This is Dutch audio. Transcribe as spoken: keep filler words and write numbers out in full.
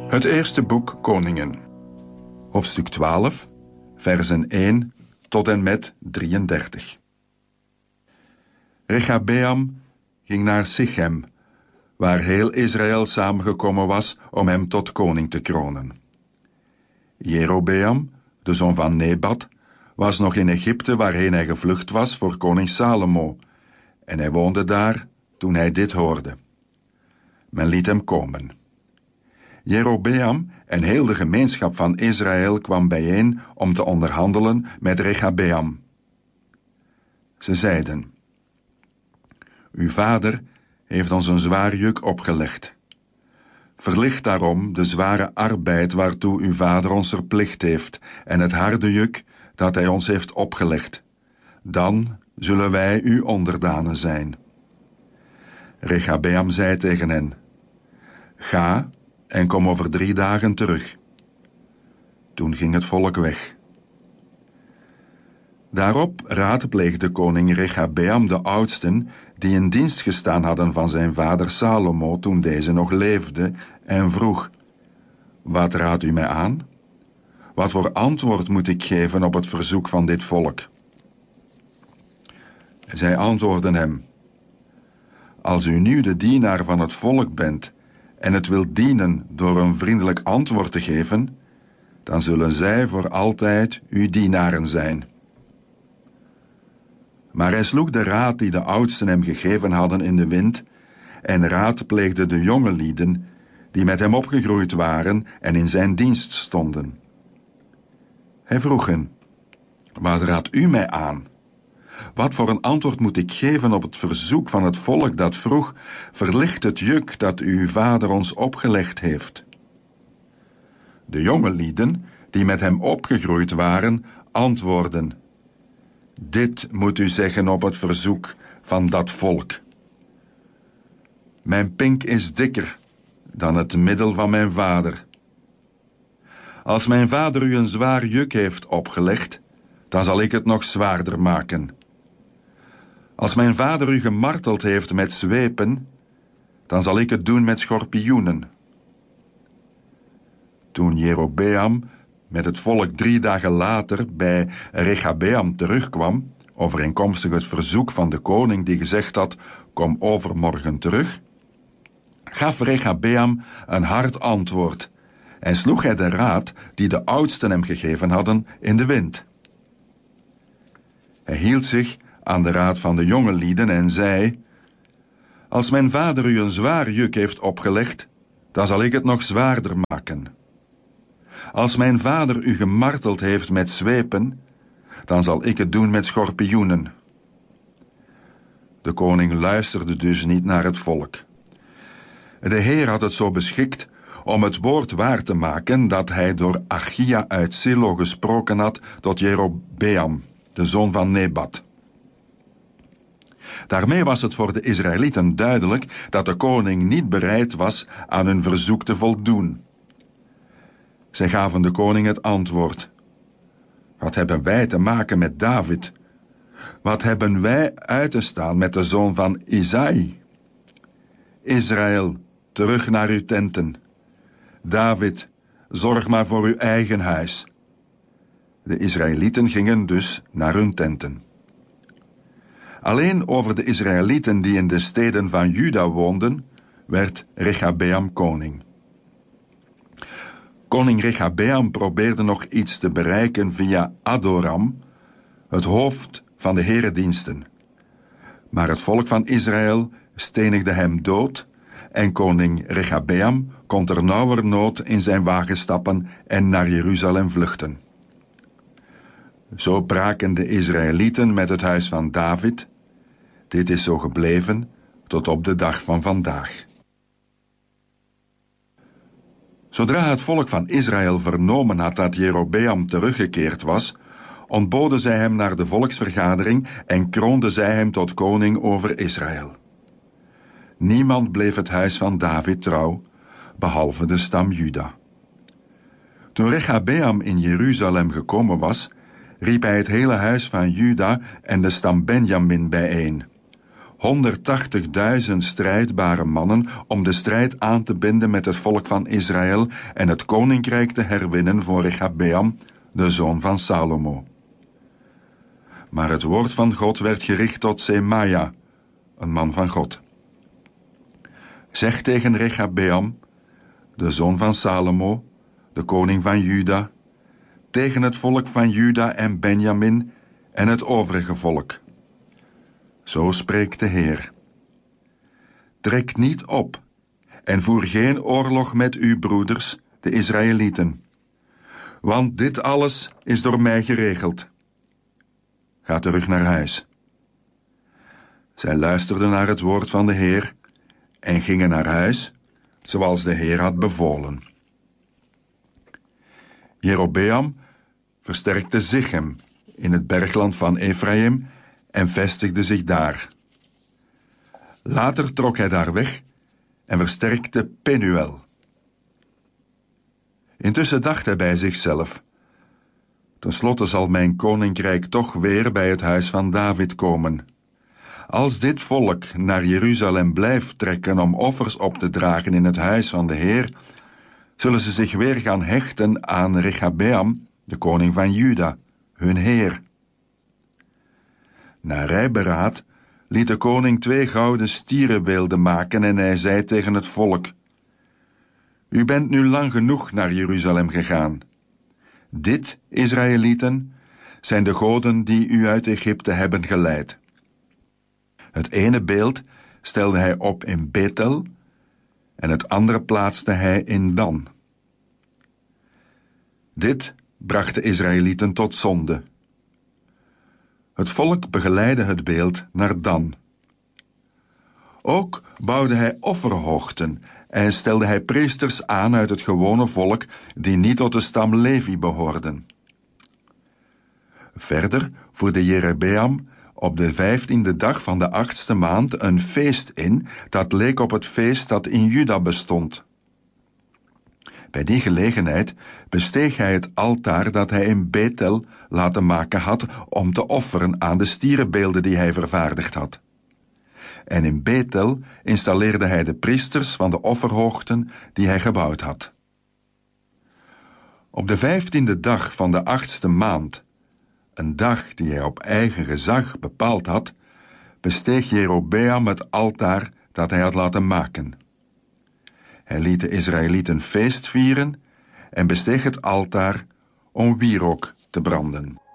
Het eerste boek Koningen. Hoofdstuk twaalf, versen één tot en met drieëndertig. Rechabeam ging naar Sichem, waar heel Israël samengekomen was om hem tot koning te kronen. Jerobeam, de zoon van Nebat, was nog in Egypte waarheen hij gevlucht was voor koning Salomo, en hij woonde daar toen hij dit hoorde. Men liet hem komen. Jerobeam en heel de gemeenschap van Israël kwam bijeen om te onderhandelen met Rechabeam. Ze zeiden: Uw vader heeft ons een zwaar juk opgelegd. Verlicht daarom de zware arbeid waartoe uw vader ons verplicht heeft en het harde juk dat hij ons heeft opgelegd. Dan zullen wij uw onderdanen zijn. Rechabeam zei tegen hen: Ga en kom over drie dagen terug. Toen ging het volk weg. Daarop raadpleegde koning Rechabeam de oudsten die in dienst gestaan hadden van zijn vader Salomo toen deze nog leefde en vroeg: Wat raadt u mij aan? Wat voor antwoord moet ik geven op het verzoek van dit volk? Zij antwoordden hem: Als u nu de dienaar van het volk bent en het wilt dienen door een vriendelijk antwoord te geven, dan zullen zij voor altijd uw dienaren zijn. Maar hij sloeg de raad die de oudsten hem gegeven hadden in de wind en raadpleegde de jonge lieden die met hem opgegroeid waren en in zijn dienst stonden. Hij vroeg hen: Wat raadt u mij aan? Wat voor een antwoord moet ik geven op het verzoek van het volk dat vroeg: Verlicht het juk dat uw vader ons opgelegd heeft? De jonge lieden, die met hem opgegroeid waren, antwoordden: Dit moet u zeggen op het verzoek van dat volk. Mijn pink is dikker dan het middel van mijn vader. Als mijn vader u een zwaar juk heeft opgelegd, dan zal ik het nog zwaarder maken. Als mijn vader u gemarteld heeft met zweepen, dan zal ik het doen met schorpioenen. Toen Jerobeam met het volk drie dagen later bij Rechabeam terugkwam, overeenkomstig het verzoek van de koning die gezegd had: Kom overmorgen terug, gaf Rechabeam een hard antwoord en sloeg hij de raad die de oudsten hem gegeven hadden in de wind. Hij hield zich aan de raad van de jonge lieden en zei: Als mijn vader u een zwaar juk heeft opgelegd, dan zal ik het nog zwaarder maken. Als mijn vader u gemarteld heeft met zweepen, dan zal ik het doen met schorpioenen. De koning luisterde dus niet naar het volk. De Heer had het zo beschikt om het woord waar te maken dat hij door Achia uit Silo gesproken had tot Jerobeam, de zoon van Nebat. Daarmee was het voor de Israëlieten duidelijk dat de koning niet bereid was aan hun verzoek te voldoen. Zij gaven de koning het antwoord: Wat hebben wij te maken met David? Wat hebben wij uit te staan met de zoon van Isaï? Israël, terug naar uw tenten. David, zorg maar voor uw eigen huis. De Israëlieten gingen dus naar hun tenten. Alleen over de Israëlieten die in de steden van Juda woonden, werd Rechabeam koning. Koning Rechabeam probeerde nog iets te bereiken via Adoram, het hoofd van de herediensten. Maar het volk van Israël stenigde hem dood en koning Rechabeam kon ternauwernood in zijn wagen stappen en naar Jeruzalem vluchten. Zo braken de Israëlieten met het huis van David. Dit is zo gebleven tot op de dag van vandaag. Zodra het volk van Israël vernomen had dat Jerobeam teruggekeerd was, ontboden zij hem naar de volksvergadering en kroonden zij hem tot koning over Israël. Niemand bleef het huis van David trouw, behalve de stam Juda. Toen Rechabeam in Jeruzalem gekomen was, riep hij het hele huis van Juda en de stam Benjamin bijeen, honderdtachtigduizend strijdbare mannen om de strijd aan te binden met het volk van Israël en het koninkrijk te herwinnen voor Rechabeam, de zoon van Salomo. Maar het woord van God werd gericht tot Semaja, een man van God. Zeg tegen Rechabeam, de zoon van Salomo, de koning van Juda, tegen het volk van Juda en Benjamin en het overige volk. Zo spreekt de Heer. Trek niet op en voer geen oorlog met uw broeders, de Israëlieten, want dit alles is door mij geregeld. Ga terug naar huis. Zij luisterden naar het woord van de Heer en gingen naar huis, zoals de Heer had bevolen. Jerobeam versterkte Sichem in het bergland van Ephraim en vestigde zich daar. Later trok hij daar weg en versterkte Penuel. Intussen dacht hij bij zichzelf: ten slotte zal mijn koninkrijk toch weer bij het huis van David komen. Als dit volk naar Jeruzalem blijft trekken om offers op te dragen in het huis van de Heer, zullen ze zich weer gaan hechten aan Rechabeam, de koning van Juda, hun heer. Na rijberaad liet de koning twee gouden stierenbeelden maken en hij zei tegen het volk: U bent nu lang genoeg naar Jeruzalem gegaan. Dit, Israëlieten, zijn de goden die u uit Egypte hebben geleid. Het ene beeld stelde hij op in Bethel en het andere plaatste hij in Dan. Dit bracht de Israëlieten tot zonde. Het volk begeleidde het beeld naar Dan. Ook bouwde hij offerhoogten en stelde hij priesters aan uit het gewone volk die niet tot de stam Levi behoorden. Verder voerde Jerobeam op de vijftiende dag van de achtste maand een feest in dat leek op het feest dat in Juda bestond. Bij die gelegenheid besteeg hij het altaar dat hij in Bethel laten maken had om te offeren aan de stierenbeelden die hij vervaardigd had. En in Bethel installeerde hij de priesters van de offerhoogten die hij gebouwd had. Op de vijftiende dag van de achtste maand, een dag die hij op eigen gezag bepaald had, besteeg Jerobeam het altaar dat hij had laten maken. Hij liet de Israëlieten feest vieren en besteeg het altaar om wierook te branden.